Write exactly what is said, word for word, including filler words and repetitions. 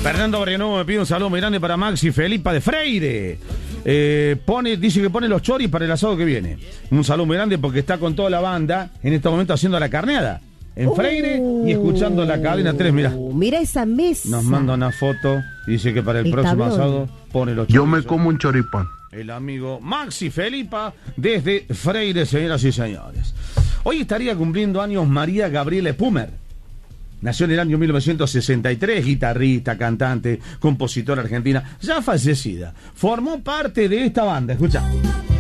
Fernando Barrienó me pide un saludo muy grande para Maxi Felipa de Freire. Eh, pone, dice que pone los choris para el asado que viene. Un saludo muy grande porque está con toda la banda en este momento haciendo la carneada en Freire uh, y escuchando la cadena tres. Mira, mira esa mesa. Nos manda una foto y dice que para el, el próximo tablón. asado pone los choris. Yo me como un choripán. El amigo Maxi Felipa desde Freire, señoras y señores. Hoy estaría cumpliendo años María Gabriela Epumer. Nació en el año mil novecientos sesenta y tres, guitarrista, cantante, compositora argentina, ya fallecida. Formó parte de esta banda, escucha.